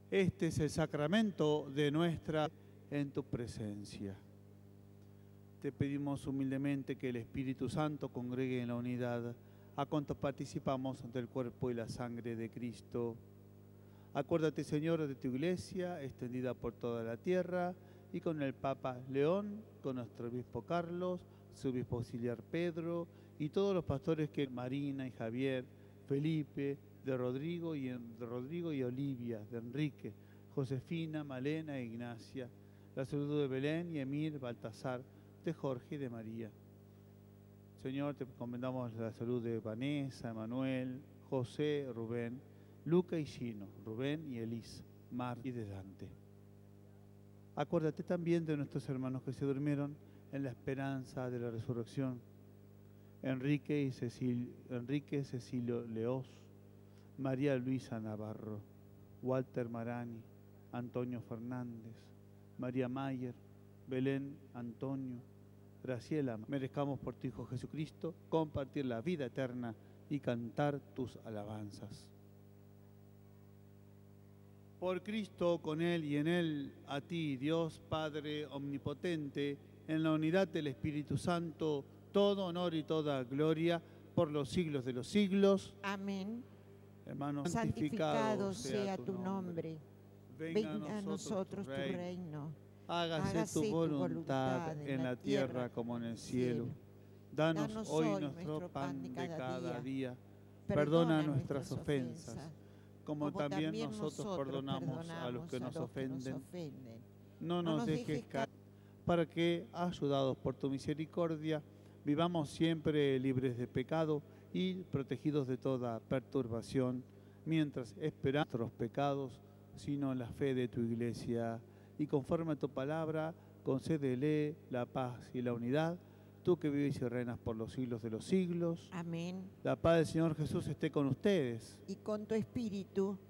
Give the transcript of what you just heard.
Este es el sacramento de nuestra en tu presencia. Te pedimos humildemente que el Espíritu Santo congregue en la unidad a cuantos participamos del cuerpo y la sangre de Cristo. Acuérdate, Señor, de tu iglesia extendida por toda la tierra y con el Papa León, con nuestro obispo Carlos, su obispo auxiliar Pedro y todos los pastores que Marina y Javier, Felipe, de Rodrigo y Olivia, de Enrique, Josefina, Malena e Ignacia, la salud de Belén y Emir, Baltasar, de Jorge y de María. Señor, te encomendamos la salud de Vanessa, Emanuel, José, Rubén, Luca y Gino, Rubén y Elisa, Mar y de Dante. Acuérdate también de nuestros hermanos que se durmieron en la esperanza de la resurrección. Enrique Cecilio Leós, María Luisa Navarro, Walter Marani, Antonio Fernández, María Mayer, Belén Antonio, Graciela. Merezcamos por tu Hijo Jesucristo compartir la vida eterna y cantar tus alabanzas. Por Cristo, con Él y en Él, a ti, Dios Padre Omnipotente, en la unidad del Espíritu Santo, todo honor y toda gloria por los siglos de los siglos. Amén. Hermanos, santificado sea tu nombre. Venga a nosotros tu reino. Hágase tu voluntad en la tierra como en el cielo. Danos hoy nuestro pan de cada día. Perdona nuestras ofensas, como también nosotros perdonamos a los que nos ofenden. No nos dejes caer, para que, ayudados por tu misericordia, vivamos siempre libres de pecado y protegidos de toda perturbación, mientras esperamos nuestros pecados, sino la fe de tu Iglesia. Y conforme a tu palabra, concédele la paz y la unidad, tú que vives y reinas por los siglos de los siglos. Amén. La paz del Señor Jesús esté con ustedes. Y con tu espíritu.